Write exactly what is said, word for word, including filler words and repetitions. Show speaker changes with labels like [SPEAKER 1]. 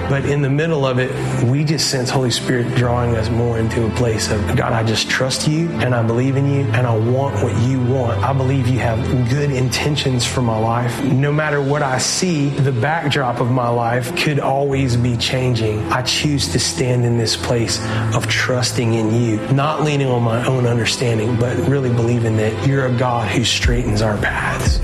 [SPEAKER 1] But in the middle of it, we just sense Holy Spirit drawing us more into a place of, God, I just trust you and I believe in you and I want what you want. I believe you have good intentions for my life. No matter what I see, the backdrop of my life could always be changing. I choose to stand in this place of trusting in you, not leaning on my own understanding, but really believing that you're a God who straightens our paths.